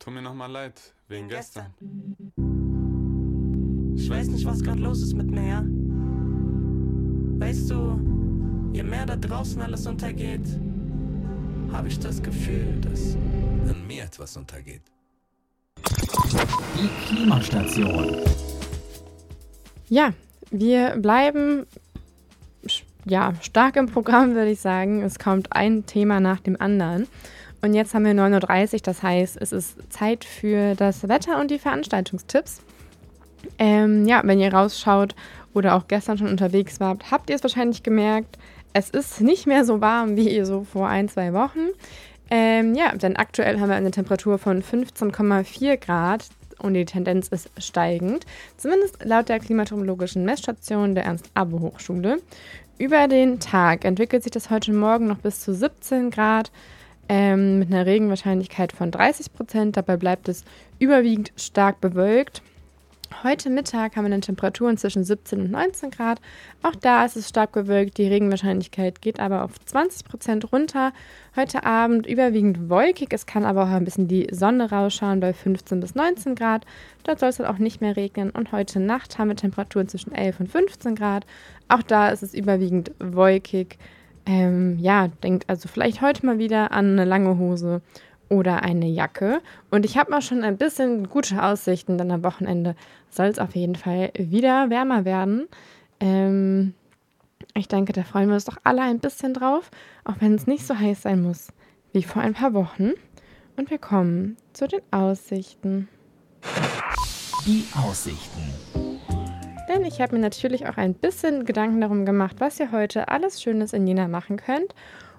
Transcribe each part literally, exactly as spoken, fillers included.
tut mir nochmal leid, wegen gestern. Ich weiß nicht, was gerade los ist mit mir, ja? Weißt du, je mehr da draußen alles untergeht, habe ich das Gefühl, dass an mir etwas untergeht. Die Klimastation. Ja, wir bleiben ja, stark im Programm, würde ich sagen. Es kommt ein Thema nach dem anderen. Und jetzt haben wir neun Uhr dreißig, das heißt, es ist Zeit für das Wetter und die Veranstaltungstipps. Ähm, ja, wenn ihr rausschaut oder auch gestern schon unterwegs wart, habt ihr es wahrscheinlich gemerkt, es ist nicht mehr so warm wie so vor ein, zwei Wochen. Ähm, ja, denn aktuell haben wir eine Temperatur von fünfzehn Komma vier Grad und die Tendenz ist steigend, zumindest laut der klimatologischen Messstation der Ernst-Abbe-Hochschule. Über den Tag entwickelt sich das heute Morgen noch bis zu siebzehn Grad ähm, mit einer Regenwahrscheinlichkeit von dreißig Prozent. Dabei bleibt es überwiegend stark bewölkt. Heute Mittag haben wir eine Temperaturen zwischen siebzehn und neunzehn Grad. Auch da ist es stark bewölkt. Die Regenwahrscheinlichkeit geht aber auf zwanzig Prozent runter. Heute Abend überwiegend wolkig. Es kann aber auch ein bisschen die Sonne rausschauen bei fünfzehn bis neunzehn Grad. Dort soll es dann auch nicht mehr regnen. Und heute Nacht haben wir Temperaturen zwischen elf und fünfzehn Grad. Auch da ist es überwiegend wolkig. Ähm, ja, denkt also vielleicht heute mal wieder an eine lange Hose oder eine Jacke. Und ich habe mal schon ein bisschen gute Aussichten, denn am Wochenende soll es auf jeden Fall wieder wärmer werden. Ähm, ich denke, da freuen wir uns doch alle ein bisschen drauf, auch wenn es nicht so heiß sein muss wie vor ein paar Wochen. Und wir kommen zu den Aussichten. Die Aussichten. Denn ich habe mir natürlich auch ein bisschen Gedanken darum gemacht, was ihr heute alles Schönes in Jena machen könnt.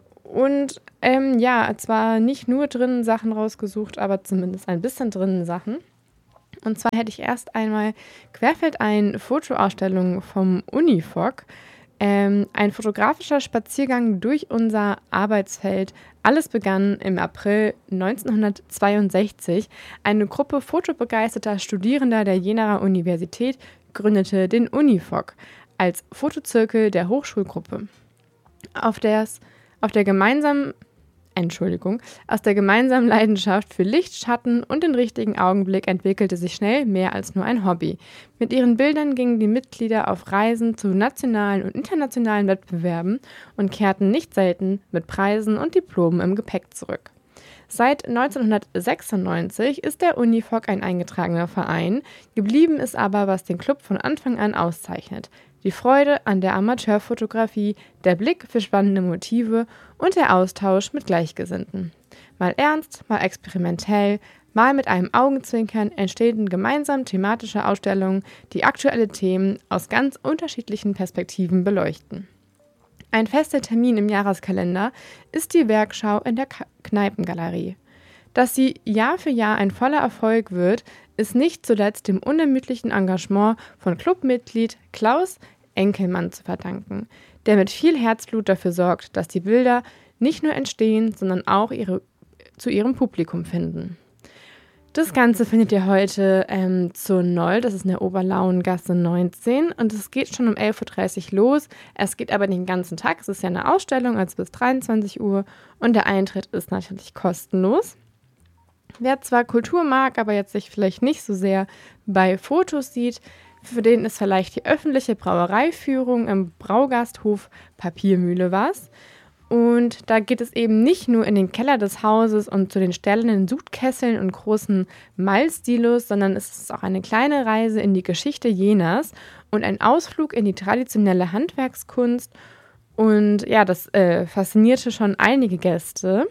Und ähm, ja, zwar nicht nur drinnen Sachen rausgesucht, aber zumindest ein bisschen drinnen Sachen. Und zwar hätte ich erst einmal querfeldein Fotoausstellung vom Unifog. Ähm, ein fotografischer Spaziergang durch unser Arbeitsfeld. Alles begann im April neunzehnhundertzweiundsechzig. Eine Gruppe fotobegeisterter Studierender der Jenaer Universität gründete den Unifog als Fotozirkel der Hochschulgruppe. Auf das Auf der gemeinsamen, Entschuldigung, aus der gemeinsamen Leidenschaft für Licht, Schatten und den richtigen Augenblick entwickelte sich schnell mehr als nur ein Hobby. Mit ihren Bildern gingen die Mitglieder auf Reisen zu nationalen und internationalen Wettbewerben und kehrten nicht selten mit Preisen und Diplomen im Gepäck zurück. Seit neunzehnhundertsechsundneunzig ist der Unifog ein eingetragener Verein, geblieben ist aber, was den Club von Anfang an auszeichnet: die Freude an der Amateurfotografie, der Blick für spannende Motive und der Austausch mit Gleichgesinnten. Mal ernst, mal experimentell, mal mit einem Augenzwinkern entstehen gemeinsam thematische Ausstellungen, die aktuelle Themen aus ganz unterschiedlichen Perspektiven beleuchten. Ein fester Termin im Jahreskalender ist die Werkschau in der K- Kneipengalerie. Dass sie Jahr für Jahr ein voller Erfolg wird, ist nicht zuletzt dem unermüdlichen Engagement von Clubmitglied Klaus Enkelmann zu verdanken, der mit viel Herzblut dafür sorgt, dass die Bilder nicht nur entstehen, sondern auch ihre, zu ihrem Publikum finden. Das Ganze findet ihr heute ähm, zur Noll, das ist in der Oberlauengasse neunzehn, und es geht schon um elf Uhr dreißig los. Es geht aber den ganzen Tag, es ist ja eine Ausstellung, also bis dreiundzwanzig Uhr, und der Eintritt ist natürlich kostenlos. Wer zwar Kultur mag, aber jetzt sich vielleicht nicht so sehr bei Fotos sieht, für den ist vielleicht die öffentliche Brauereiführung im Braugasthof Papiermühle was. Und da geht es eben nicht nur in den Keller des Hauses und zu den stählernen Sudkesseln und großen Malzsilos, sondern es ist auch eine kleine Reise in die Geschichte Jenas und ein Ausflug in die traditionelle Handwerkskunst. Und ja, das äh, faszinierte schon einige Gäste.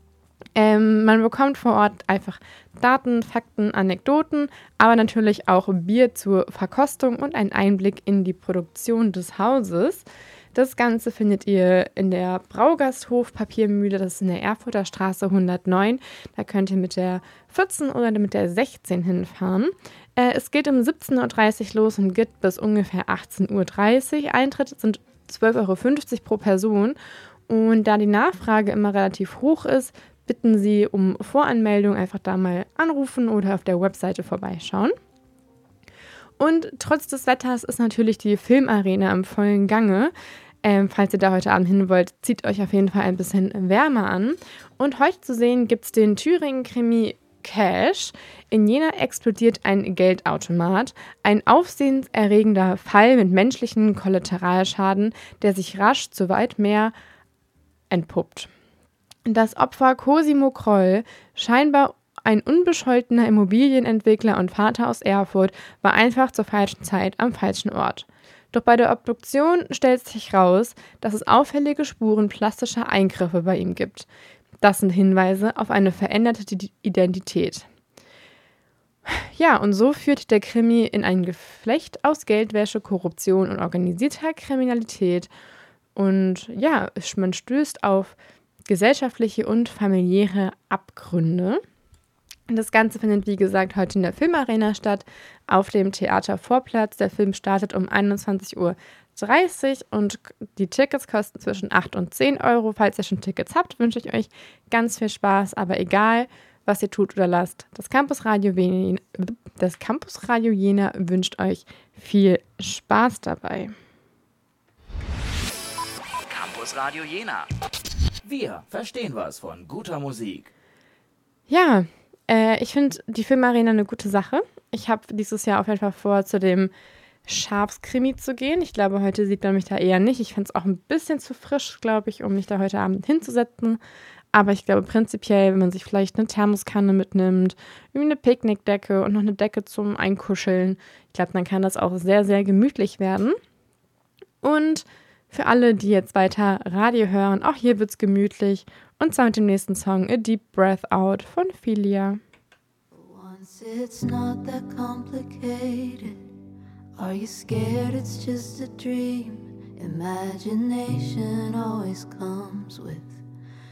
Ähm, man bekommt vor Ort einfach Daten, Fakten, Anekdoten, aber natürlich auch Bier zur Verkostung und einen Einblick in die Produktion des Hauses. Das Ganze findet ihr in der Braugasthof Papiermühle, das ist in der Erfurter Straße hundertneun. Da könnt ihr mit der vierzehn oder mit der sechzehn hinfahren. Äh, es geht um siebzehn Uhr dreißig los und geht bis ungefähr achtzehn Uhr dreißig. Eintritt sind zwölf Euro fünfzig pro Person. Und da die Nachfrage immer relativ hoch ist, bitten Sie um Voranmeldung, einfach da mal anrufen oder auf der Webseite vorbeischauen. Und trotz des Wetters ist natürlich die Filmarena im vollen Gange. Ähm, falls ihr da heute Abend hin wollt, zieht euch auf jeden Fall ein bisschen wärmer an. Und heute zu sehen gibt es den Thüringen-Krimi Cash. In Jena explodiert ein Geldautomat. Ein aufsehenserregender Fall mit menschlichen Kollateralschaden, der sich rasch zu weit mehr entpuppt. Das Opfer Cosimo Kroll, scheinbar ein unbescholtener Immobilienentwickler und Vater aus Erfurt, war einfach zur falschen Zeit am falschen Ort. Doch bei der Obduktion stellt sich raus, dass es auffällige Spuren plastischer Eingriffe bei ihm gibt. Das sind Hinweise auf eine veränderte Identität. Ja, und so führt der Krimi in ein Geflecht aus Geldwäsche, Korruption und organisierter Kriminalität. Und ja, man stößt auf gesellschaftliche und familiäre Abgründe. Das Ganze findet, wie gesagt, heute in der Filmarena statt, auf dem Theatervorplatz. Der Film startet um einundzwanzig Uhr dreißig und die Tickets kosten zwischen acht und zehn Euro. Falls ihr schon Tickets habt, wünsche ich euch ganz viel Spaß. Aber egal, was ihr tut oder lasst, das Campusradio Jena, das Campusradio Jena wünscht euch viel Spaß dabei. Campusradio Jena. Wir verstehen was von guter Musik. Ja, Äh, ich finde die Filmarena eine gute Sache. Ich habe dieses Jahr auf jeden Fall vor, zu dem Schafskrimi zu gehen. Ich glaube, heute sieht man mich da eher nicht. Ich finde es auch ein bisschen zu frisch, glaube ich, um mich da heute Abend hinzusetzen. Aber ich glaube prinzipiell, wenn man sich vielleicht eine Thermoskanne mitnimmt, irgendwie eine Picknickdecke und noch eine Decke zum Einkuscheln, ich glaube, dann kann das auch sehr, sehr gemütlich werden. Und für alle, die jetzt weiter Radio hören, auch hier wird's gemütlich. Und zwar mit dem nächsten Song A Deep Breath Out von Philia. Once it's not that complicated. Are you scared it's just a dream? Imagination always comes with